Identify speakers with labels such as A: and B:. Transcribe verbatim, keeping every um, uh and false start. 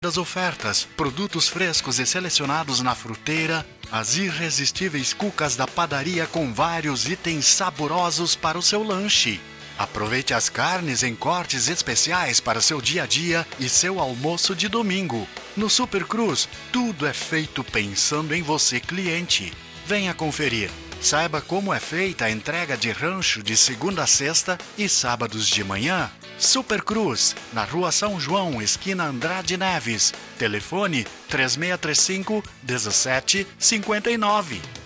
A: das ofertas, produtos frescos e selecionados na fruteira, as irresistíveis cucas da padaria com vários itens saborosos para o seu lanche. Aproveite as carnes em cortes especiais para seu dia a dia e seu almoço de domingo. No Super Cruz, tudo é feito pensando em você, cliente. Venha conferir. Saiba como é feita a entrega de rancho de segunda a sexta e sábados de manhã. Super Cruz, na Rua São João, esquina Andrade Neves. Telefone três seis três cinco, um sete cinco nove.